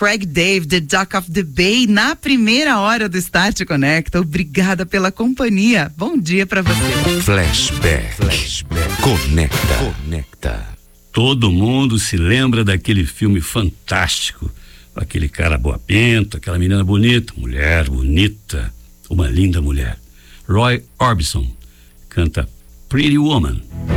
Craig Dave, The Dock of the Bay, na primeira hora do Start Conecta. Obrigada pela companhia. Bom dia pra você. Flashback. Conecta. Todo mundo se lembra daquele filme fantástico. Aquele cara boa-pinta, aquela menina bonita, mulher bonita, uma linda mulher. Roy Orbison canta Pretty Woman.